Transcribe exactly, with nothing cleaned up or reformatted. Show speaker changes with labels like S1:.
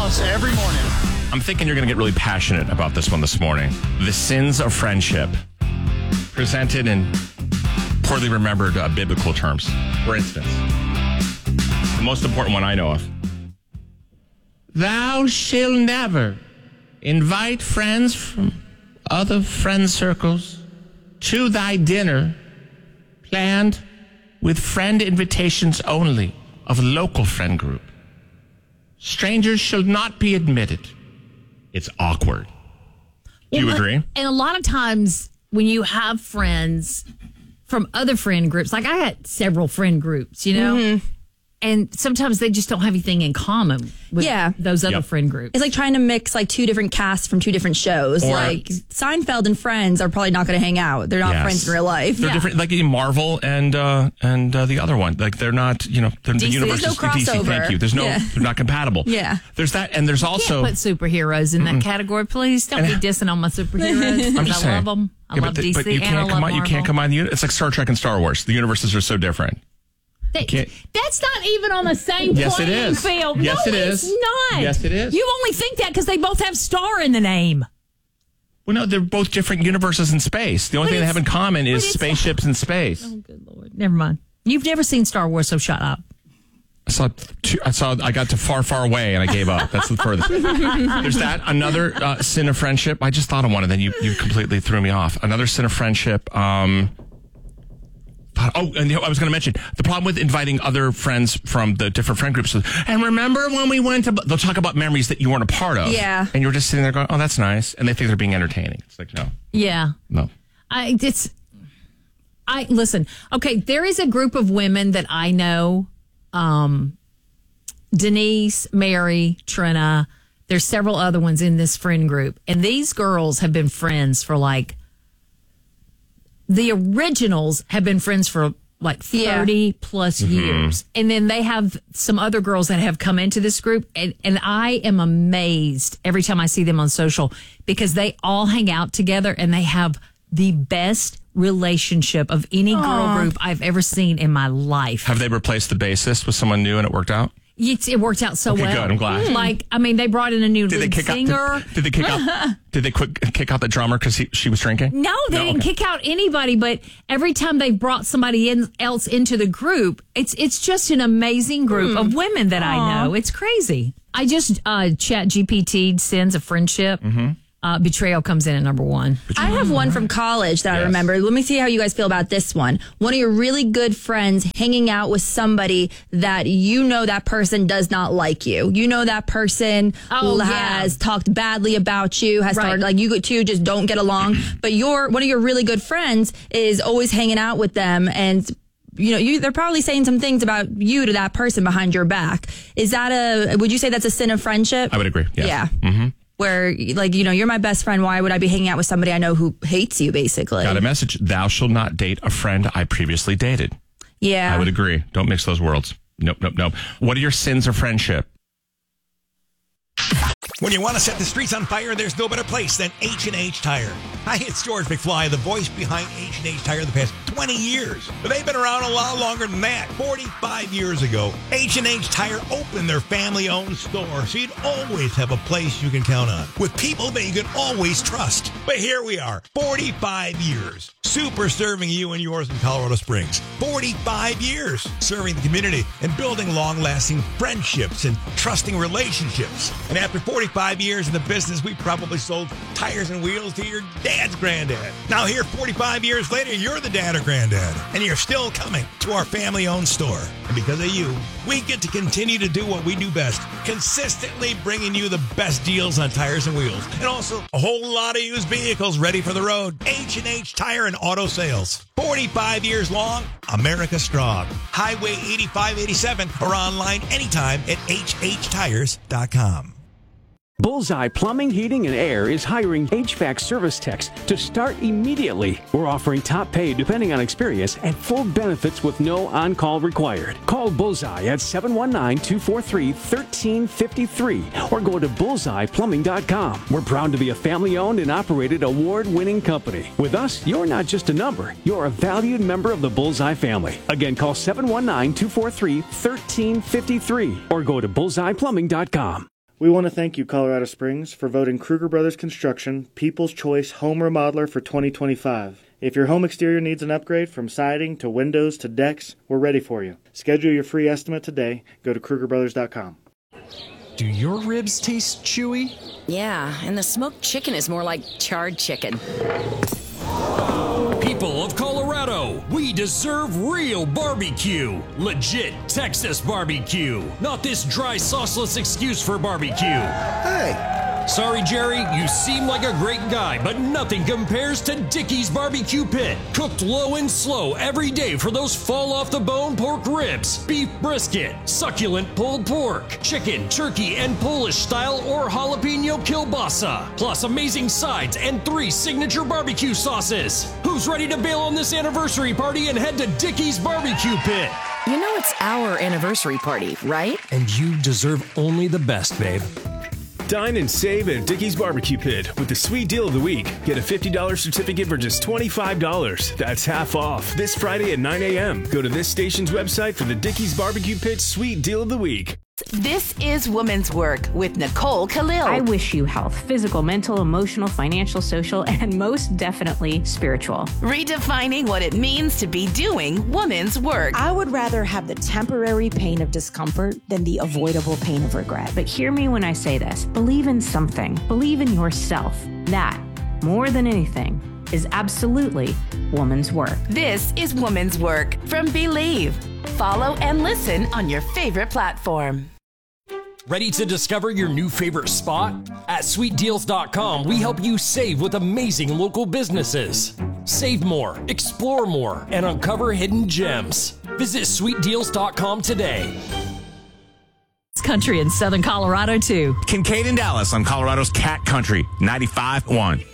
S1: house every morning.
S2: I'm thinking you're going to get really passionate about this one this morning. The sins of friendship, presented in poorly remembered uh, biblical terms. For instance, the most important one I know of. Thou shalt never invite friends from other friend circles to thy dinner planned with friend invitations only of a local friend group. Strangers shall not be admitted. It's awkward. Do you
S3: well,
S2: agree?
S3: And a lot of times when you have friends from other friend groups, like I had several friend groups, you know, mm-hmm. and sometimes they just don't have anything in common with
S4: yeah.
S3: those other
S2: yep.
S3: friend groups.
S4: It's like trying to mix like two different casts from two different shows.
S2: Or,
S4: like Seinfeld and Friends are probably not going to hang out. They're not
S2: yes.
S4: friends in real life.
S2: They're
S4: yeah.
S2: different, like Marvel and uh, and uh, the other one. Like they're not, you know, they're, the universe
S4: There's no
S2: is D C.
S4: crossover.
S2: Thank you. There's no,
S4: yeah.
S2: they're not compatible.
S4: Yeah.
S2: There's that, and there's also
S3: Can't put superheroes in that mm-mm. category, please. Don't be dissing on my superheroes.
S2: I'm just
S3: I
S2: saying.
S3: love them. I
S2: yeah,
S3: love
S2: but the,
S3: D C
S2: but you
S3: and
S2: can't
S3: I love
S2: combine,
S3: Marvel.
S2: You can't combine the. It's like Star Trek and Star Wars. The universes are so different.
S3: That, that's not even on the same
S2: yes,
S3: playing
S2: it is.
S3: field.
S2: Yes,
S3: no,
S2: it is.
S3: It's not.
S2: Yes, it is.
S3: You only think that because they both have star in the name.
S2: Well, no, they're both different universes in space. The only
S3: but
S2: thing they have in common is spaceships in space.
S3: Oh, good Lord. Never mind. You've never seen Star Wars, so shut up.
S2: I saw, two, I saw, I got to far, far away, and I gave up. That's the furthest. There's that. Another uh, sin of friendship. I just thought of one, and then you, you completely threw me off. Another sin of friendship. Um, oh, and I was going to mention the problem with inviting other friends from the different friend groups. And remember when we went to, they'll talk about memories that you weren't a part of.
S4: Yeah.
S2: And you're just sitting there going, oh, that's nice. And they think they're being entertaining. It's like, no.
S3: Yeah.
S2: No.
S3: I, it's, I, listen, okay, there is a group of women that I know, um, Denise, Mary, Trina, there's several other ones in this friend group. And these girls have been friends for like, the originals have been friends for like thirty yeah. plus mm-hmm. years. And then they have some other girls that have come into this group. And, and I am amazed every time I see them on social because they all hang out together and they have the best relationship of any girl Aww. Group I've ever seen in my life.
S2: Have they replaced the bassist with someone new and it worked out?
S3: It's, it worked out so
S2: okay,
S3: well.
S2: Good, I'm glad.
S3: Like, I mean, they brought in a new
S2: did
S3: lead
S2: they kick
S3: singer.
S2: Out, did, did they kick out? Did they quick, kick out the drummer because she was drinking?
S3: No, they no, didn't okay. kick out anybody. But every time they brought somebody in, else into the group, it's it's just an amazing group mm. of women that Aww. I know. It's crazy. I just uh, chat G P T'd sins of friendship. Mm-hmm. Uh, betrayal comes in at number one.
S4: I have one from college that yes. I remember. Let me see how you guys feel about this one. One of your really good friends hanging out with somebody that you know that person does not like you. You know that person
S3: oh,
S4: has
S3: yeah.
S4: talked badly about you, has right. started like you two just don't get along. But your one of your really good friends is always hanging out with them and you know, you, they're probably saying some things about you to that person behind your back. Is that a, would you say that's a sin of friendship?
S2: I would agree. Yes.
S4: Yeah.
S2: Mm-hmm.
S4: Where, like, you know, you're my best friend. Why would I be hanging out with somebody I know who hates you, basically?
S2: Got a message. Thou shalt not date a friend I previously dated.
S4: Yeah.
S2: I would agree. Don't mix those worlds. Nope, nope, nope. What are your sins of friendship?
S5: When you want to set the streets on fire, there's no better place than H and H Tire. Hi, it's George McFly, the voice behind H and H Tire the past twenty years. But they've been around a lot longer than that. forty-five years ago, H and H Tire opened their family-owned store, so you'd always have a place you can count on, with people that you can always trust. But here we are, forty-five years, super serving you and yours in Colorado Springs. forty-five years serving the community and building long-lasting friendships and trusting relationships. And after forty-five years in the business, we probably sold tires and wheels to your dad's granddad. Now here, forty-five years later, you're the dad or granddad, and you're still coming to our family-owned store. And because of you, we get to continue to do what we do best, consistently bringing you the best deals on tires and wheels, and also a whole lot of used vehicles ready for the road. H and H Tire and Auto Sales. forty-five years long, America strong. Highway eighty-five eighty-seven or online anytime at H H tires dot com.
S6: Bullseye Plumbing, Heating, and Air is hiring H V A C service techs to start immediately. We're offering top pay depending on experience and full benefits with no on-call required. Call Bullseye at seven one nine, two four three, one three five three or go to bullseye plumbing dot com. We're proud to be a family-owned and operated award-winning company. With us, you're not just a number. You're a valued member of the Bullseye family. Again, call seven one nine, two four three, one three five three or go to bullseye plumbing dot com.
S1: We want to thank you, Colorado Springs, for voting Kruger Brothers Construction People's Choice Home Remodeler for twenty twenty-five. If your home exterior needs an upgrade from siding to windows to decks, we're ready for you. Schedule your free estimate today. Go to Kruger Brothers dot com.
S7: Do your ribs taste chewy?
S8: Yeah, and the smoked chicken is more like charred chicken.
S9: People of Colorado, we deserve real barbecue. Legit Texas barbecue. Not this dry, sauceless excuse for barbecue.
S10: Hey!
S9: Sorry, Jerry, you seem like a great guy, but nothing compares to Dickey's Barbecue Pit. Cooked low and slow every day for those fall-off-the-bone pork ribs, beef brisket, succulent pulled pork, chicken, turkey, and Polish-style or jalapeno kielbasa, plus amazing sides and three signature barbecue sauces. Who's ready to bail on this anniversary party and head to Dickey's Barbecue Pit?
S8: You know it's our anniversary party, right?
S9: And you deserve only the best, babe.
S11: Dine and save at Dickey's Barbecue Pit with the sweet deal of the week. Get a fifty dollars certificate for just twenty-five dollars. That's half off. This Friday at nine a.m. Go to this station's website for the Dickey's Barbecue Pit sweet deal of the week.
S12: This is Women's Work with Nicole Khalil.
S13: I wish you health, physical, mental, emotional, financial, social, and most definitely spiritual.
S12: Redefining what it means to be doing women's work.
S14: I would rather have the temporary pain of discomfort than the avoidable pain of regret.
S13: But hear me when I say this. Believe in something. Believe in yourself. That, more than anything, is absolutely woman's work.
S12: This is Woman's Work from Believe. Follow and listen on your favorite platform.
S9: Ready to discover your new favorite spot? At sweet deals dot com, we help you save with amazing local businesses. Save more, explore more, and uncover hidden gems. Visit sweet deals dot com today.
S3: Country in Southern Colorado, too.
S15: Kincaid and Dallas on Colorado's Cat Country, ninety-five point one.